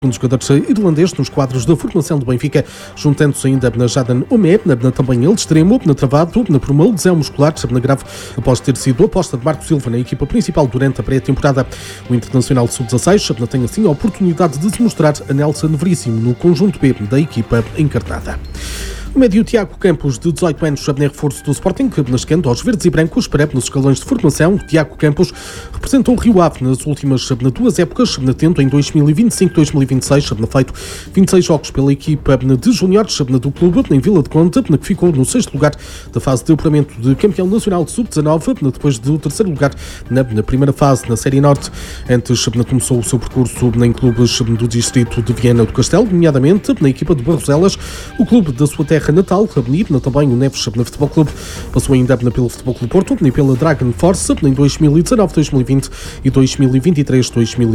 Um dos jogadores irlandeses nos quadros da formação do Benfica, juntando-se ainda na Jaden Omé, também ele extremo, na travado, por uma lesão muscular, na grave, após ter sido aposta de Marco Silva na equipa principal durante a pré-temporada. O Internacional Sub-16 tem assim a oportunidade de se mostrar a Nelson Veríssimo no conjunto B da equipa encarnada. O médio Tiago Campos, de 18 anos, é reforço do Sporting, chegando aos verdes e brancos para nos escalões de formação. Tiago Campos representou o Rio Ave nas últimas duas épocas, tendo em 2025-2026 feito 26 jogos pela equipa de júniores do clube em Vila de Conde, que ficou no 6º lugar da fase de apuramento de campeão nacional de sub-19, depois do 3º lugar na primeira fase na Série Norte. Antes começou o seu percurso em clubes do distrito de Viana do Castelo, nomeadamente na equipa de Barroselas, o clube da sua terra natal, também o Neves Futebol Clube. Passou ainda pelo Futebol Clube Porto e pela Dragon Force em 2019, 2020 e 2023,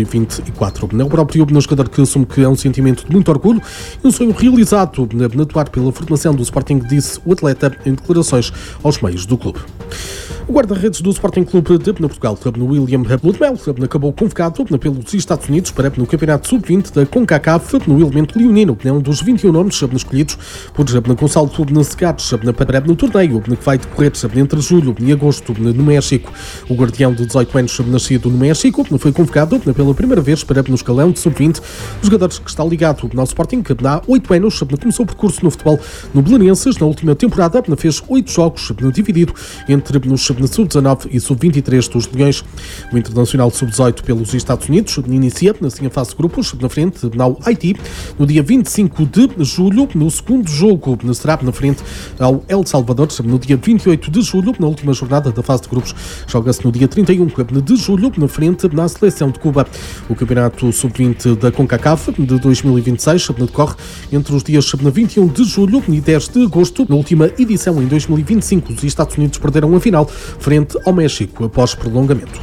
2024. O próprio jogador que assume que é um sentimento de muito orgulho e um sonho realizado de atuar pela formação do Sporting, disse o atleta em declarações aos meios do clube. O guarda-redes do Sporting Clube de Portugal, William Bludmel, acabou convocado pelos Estados Unidos para no Campeonato Sub-20 da CONCACAF no elemento leonino, que é um dos 21 nomes escolhidos por Gonçalo Segares para no torneio que vai decorrer entre julho e agosto no México. O guardião de 18 anos, nascido no México, foi convocado pela primeira vez para no escalão de Sub-20. O jogador que está ligado ao Sporting há 8 anos, começou o percurso no futebol no Belenenses. Na última temporada fez 8 jogos, dividido entre os Sub-19 e Sub-23 dos Leões. O Internacional Sub-18 pelos Estados Unidos inicia assim a fase de grupos na frente ao Haiti no dia 25 de julho. No segundo jogo será na frente ao El Salvador no dia 28 de julho. Na última jornada da fase de grupos joga-se no dia 31 de julho na frente na seleção de Cuba. O Campeonato Sub-20 da CONCACAF de 2026 decorre entre os dias 21 de julho e 10 de agosto. Na última edição, em 2025, os Estados Unidos perderam a final frente ao México após prolongamento.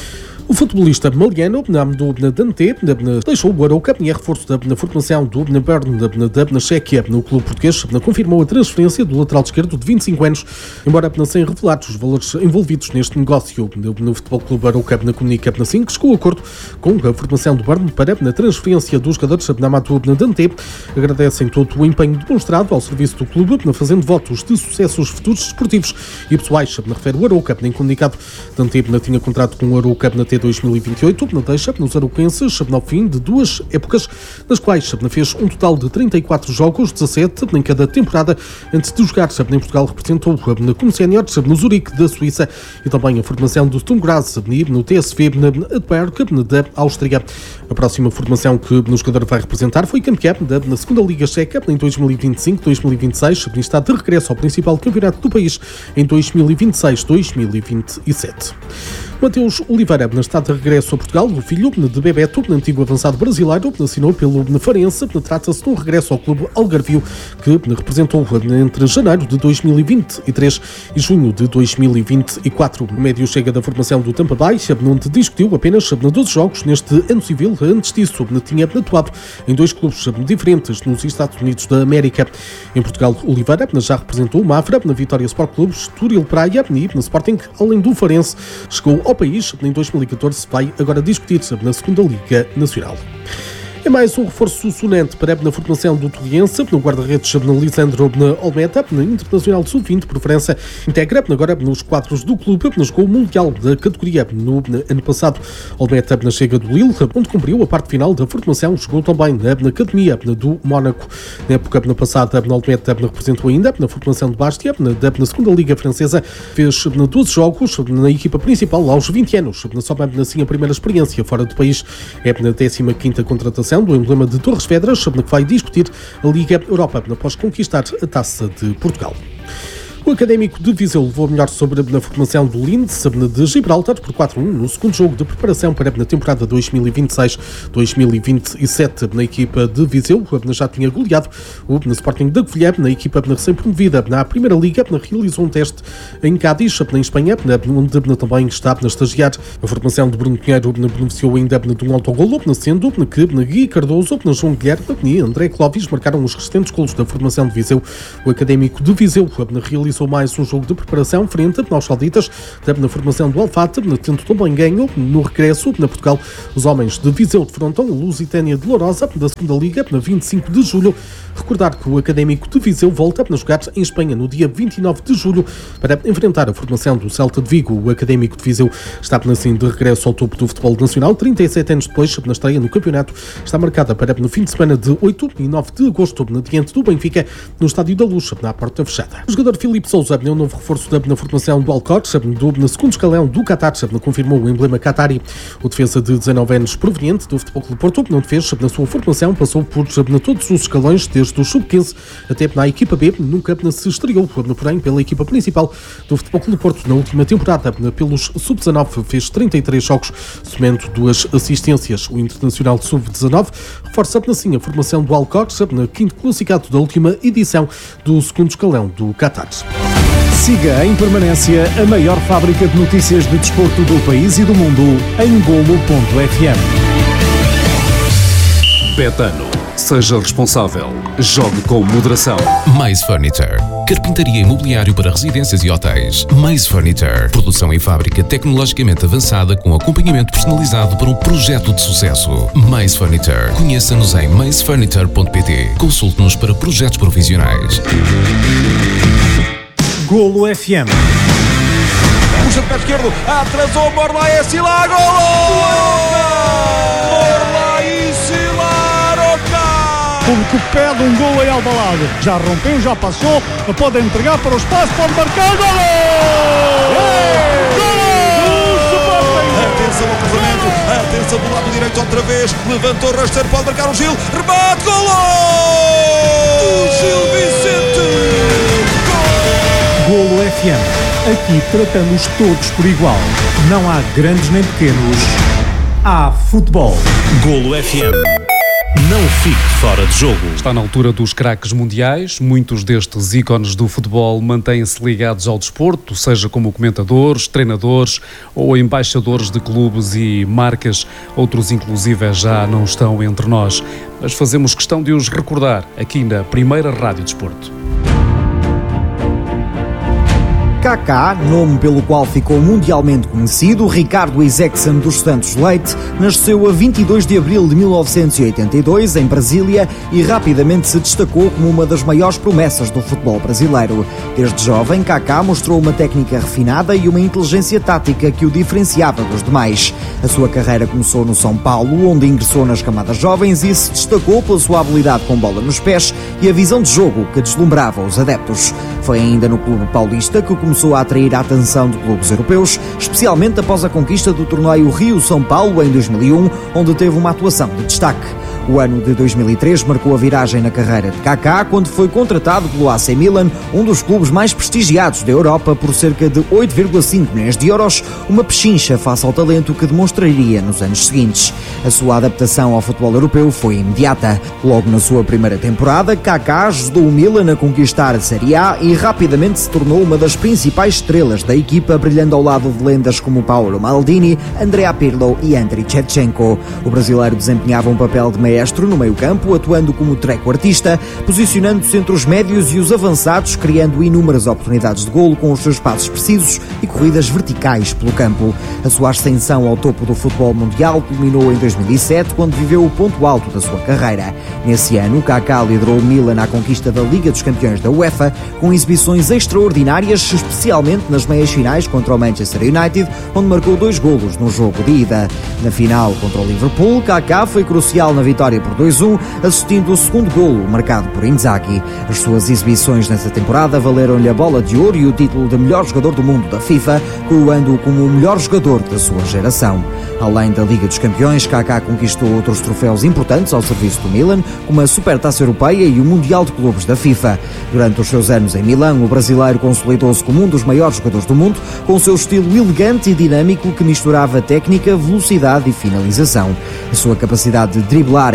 O futebolista maliano Amadou Dante deixou o Arouca e é reforço na formação do Bern da Chequia. No clube português confirmou a transferência do lateral esquerdo de 25 anos, embora sem revelar os valores envolvidos neste negócio. No Futebol Clube Arouca comunica assim que chegou a acordo com a formação do Bern para a transferência dos jogadores Amadou Dante. Agradecem todo o empenho demonstrado ao serviço do clube, fazendo votos de sucessos futuros desportivos e pessoais, refere o Arouca. Em comunicado, Dante tinha contrato com o Arouca até 2028, deixa nos arouquenses ao fim de 2 épocas, nas quais fez um total de 34 jogos, 17 em cada temporada. Antes de jogar em Portugal, representou como sénior no Zurique da Suíça e também a formação do Sturm Graz no TSV Adberg da Áustria. A próxima formação que o jogador vai representar foi campeão na segunda Liga Checa em 2025-2026 e está de regresso ao principal campeonato do país em 2026-2027. Mateus Oliveira está de regresso a Portugal. O filho de Bebeto, antigo avançado brasileiro, assinou pelo Farense. Trata-se de um regresso ao clube algarvio que representou entre janeiro de 2023 e junho de 2024. O médio chega da formação do Tampa Bay, onde discutiu apenas 12 jogos neste ano civil. Antes disso, tinha atuado em 2 clubes diferentes nos Estados Unidos da América. Em Portugal, Oliveira já representou o Mafra, na Vitória Sport Clube, Estoril Praia e no Sporting, além do Farense. Chegou ao país em 2014, vai agora discutir na segunda Liga Nacional. É mais um reforço sonante para a formação do Torriense. No guarda-redes Lisandro Olmeta, na Internacional Sub-20 por França, integra agora nos quadros do clube, jogou o Mundial da categoria no ano passado. Olmeta chega do Lille, onde cumpriu a parte final da formação, jogou também na academia do Mónaco. Na época passada, Olmeta representou ainda na formação de Bastia, na segunda Liga Francesa, fez 12 jogos na equipa principal aos 20 anos. Só assim a primeira experiência fora do país. É na 15ª contratação do emblema de Torres Vedras, que vai discutir a Liga Europa após conquistar a Taça de Portugal. O Académico de Viseu levou a melhor sobre a formação do Linz de Gibraltar por 4-1 no segundo jogo de preparação para a temporada 2026-2027. Na equipa de Viseu já tinha goleado o Sporting da Covilhã. Na equipa recém-promovida na Primeira Liga realizou um teste em Cádiz, em Espanha, onde também está a estagiar. A formação de Bruno Pinheiro beneficiou ainda de um autogolo, sendo que Gui Cardoso, João Guilherme e André Clóvis marcaram os restantes golos da formação de Viseu. O Académico de Viseu realizou desperdiçou mais um jogo de preparação frente aos sauditas na formação do Al-Fateh, tendo também ganho no regresso na Portugal. Os homens de Viseu defrontam o Lusitânia de Lourosa da segunda Liga na 25 de julho. Recordar que o Académico de Viseu volta a jogar em Espanha no dia 29 de julho para enfrentar a formação do Celta de Vigo. O Académico de Viseu está assim de regresso ao topo do futebol nacional, 37 anos depois, na estreia no campeonato. Está marcada para no fim de semana de 8 e 9 de agosto, diante do Benfica, no Estádio da Luz, na porta fechada. O jogador Filipe Sousa é um novo reforço na formação do Alcote, no segundo escalão do Qatar, confirmou o emblema Qatari. O defesa de 19 anos, proveniente do Futebol Clube Porto, não fez na sua formação, passou por todos os escalões, desde o sub-15 até na equipa B, nunca se estreou, porém, pela equipa principal do Futebol Clube Porto na última temporada. Pelos sub-19 fez 33 jogos, somando 2 assistências. O Internacional sub-19 reforça assim a formação do Alcote, quinto classificado da última edição do segundo escalão do Qatar. Siga em permanência a maior fábrica de notícias de desporto do país e do mundo em Golo.fm. Betano. Seja responsável. Jogue com moderação. Mais Furniture. Carpintaria e mobiliário para residências e hotéis. Mais Furniture. Produção em fábrica tecnologicamente avançada com acompanhamento personalizado para um projeto de sucesso. Mais Furniture. Conheça-nos em maisfurniture.pt. Consulte-nos para projetos profissionais. Golo FM. Puxa de pé esquerdo, atrasou Borla e Sila, golo! Borla e Sila, o público pede um golo em Alvalade. Já rompeu, já passou, pode entregar para o espaço, pode marcar, golo! Atenção ao cruzamento, atenção do lado direito outra vez, levantou o rasteiro, pode marcar o Gil, remate, golo! Do Gil Vicente! Golo FM. Aqui tratamos todos por igual. Não há grandes nem pequenos. Há futebol. Golo FM. Não fique fora de jogo. Está na altura dos craques mundiais. Muitos destes ícones do futebol mantêm-se ligados ao desporto, seja como comentadores, treinadores ou embaixadores de clubes e marcas. Outros, inclusive, já não estão entre nós. Mas fazemos questão de os recordar aqui na primeira Rádio Desporto. Kaká, nome pelo qual ficou mundialmente conhecido, Ricardo Isaacson dos Santos Leite, nasceu a 22 de abril de 1982 em Brasília e rapidamente se destacou como uma das maiores promessas do futebol brasileiro. Desde jovem, Kaká mostrou uma técnica refinada e uma inteligência tática que o diferenciava dos demais. A sua carreira começou no São Paulo, onde ingressou nas camadas jovens e se destacou pela sua habilidade com bola nos pés e a visão de jogo que deslumbrava os adeptos. Foi ainda no Clube Paulista que começou a atrair a atenção de clubes europeus, especialmente após a conquista do torneio Rio-São Paulo em 2001, onde teve uma atuação de destaque. O ano de 2003 marcou a viragem na carreira de Kaká, quando foi contratado pelo AC Milan, um dos clubes mais prestigiados da Europa, por cerca de 8,5 milhões de euros, uma pechincha face ao talento que demonstraria nos anos seguintes. A sua adaptação ao futebol europeu foi imediata. Logo na sua primeira temporada, Kaká ajudou o Milan a conquistar a Série A e rapidamente se tornou uma das principais estrelas da equipa, brilhando ao lado de lendas como Paolo Maldini, Andrea Pirlo e Andriy Shevchenko. O brasileiro desempenhava um papel de maestro no meio-campo, atuando como treco-artista, posicionando-se entre os médios e os avançados, criando inúmeras oportunidades de golo com os seus passos precisos e corridas verticais pelo campo. A sua ascensão ao topo do futebol mundial culminou em 2007, quando viveu o ponto alto da sua carreira. Nesse ano, Kaká liderou o Milan à conquista da Liga dos Campeões da UEFA, com exibições extraordinárias, especialmente nas meias-finais contra o Manchester United, onde marcou 2 golos no jogo de ida. Na final contra o Liverpool, Kaká foi crucial na vitória por 2-1, assistindo o segundo golo marcado por Inzaghi. As suas exibições nessa temporada valeram-lhe a bola de ouro e o título de melhor jogador do mundo da FIFA, coroando-o como o melhor jogador da sua geração. Além da Liga dos Campeões, Kaká conquistou outros troféus importantes ao serviço do Milan, como a Supertaça Europeia e o Mundial de Clubes da FIFA. Durante os seus anos em Milão, o brasileiro consolidou-se como um dos maiores jogadores do mundo, com o seu estilo elegante e dinâmico que misturava técnica, velocidade e finalização. A sua capacidade de driblar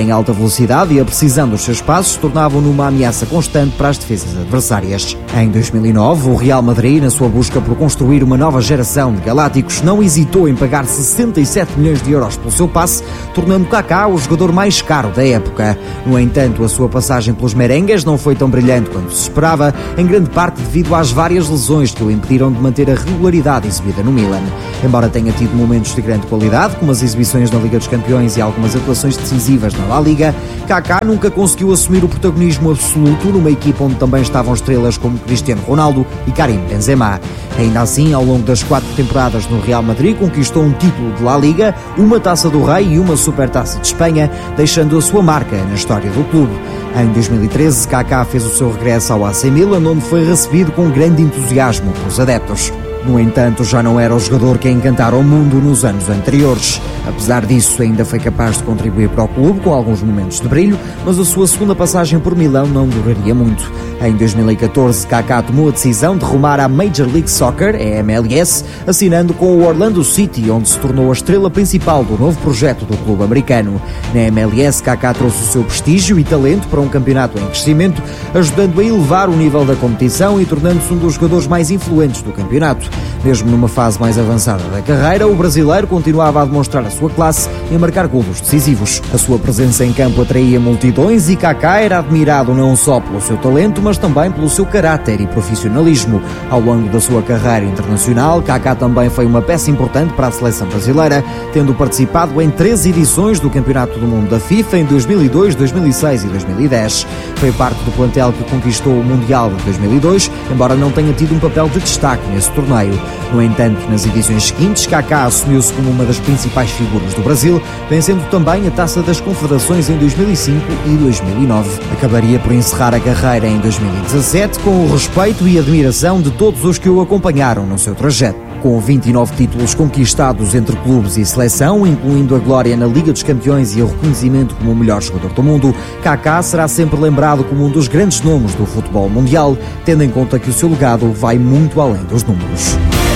em alta velocidade e a precisão dos seus passos tornavam-no uma ameaça constante para as defesas adversárias. Em 2009, o Real Madrid, na sua busca por construir uma nova geração de galácticos, não hesitou em pagar 67 milhões de euros pelo seu passe, tornando Kaká o jogador mais caro da época. No entanto, a sua passagem pelos merengues não foi tão brilhante quanto se esperava, em grande parte devido às várias lesões que o impediram de manter a regularidade exibida no Milan. Embora tenha tido momentos de grande qualidade, como as exibições na Liga dos Campeões e algumas atuações decisivas na La Liga, Kaká nunca conseguiu assumir o protagonismo absoluto numa equipa onde também estavam estrelas como Cristiano Ronaldo e Karim Benzema. Ainda assim, ao longo das 4 temporadas no Real Madrid, conquistou um título de La Liga, uma Taça do Rei e uma Supertaça de Espanha, deixando a sua marca na história do clube. Em 2013, Kaká fez o seu regresso ao AC Milan, onde foi recebido com grande entusiasmo pelos adeptos. No entanto, já não era o jogador que encantara o mundo nos anos anteriores. Apesar disso, ainda foi capaz de contribuir para o clube com alguns momentos de brilho, mas a sua segunda passagem por Milão não duraria muito. Em 2014, Kaká tomou a decisão de rumar à Major League Soccer, a MLS, assinando com o Orlando City, onde se tornou a estrela principal do novo projeto do clube americano. Na MLS, Kaká trouxe o seu prestígio e talento para um campeonato em crescimento, ajudando a elevar o nível da competição e tornando-se um dos jogadores mais influentes do campeonato. Mesmo numa fase mais avançada da carreira, o brasileiro continuava a demonstrar a sua classe e a marcar golos decisivos. A sua presença em campo atraía multidões e Kaká era admirado não só pelo seu talento, mas também pelo seu caráter e profissionalismo. Ao longo da sua carreira internacional, Kaká também foi uma peça importante para a seleção brasileira, tendo participado em 13 edições do Campeonato do Mundo da FIFA em 2002, 2006 e 2010. Foi parte do plantel que conquistou o Mundial de 2002, embora não tenha tido um papel de destaque nesse torneio. No entanto, nas edições seguintes, Kaká assumiu-se como uma das principais figuras do Brasil, vencendo também a Taça das Confederações em 2005 e 2009. Acabaria por encerrar a carreira em 2017 com o respeito e admiração de todos os que o acompanharam no seu trajeto. Com 29 títulos conquistados entre clubes e seleção, incluindo a glória na Liga dos Campeões e o reconhecimento como o melhor jogador do mundo, Kaká será sempre lembrado como um dos grandes nomes do futebol mundial, tendo em conta que o seu legado vai muito além dos números.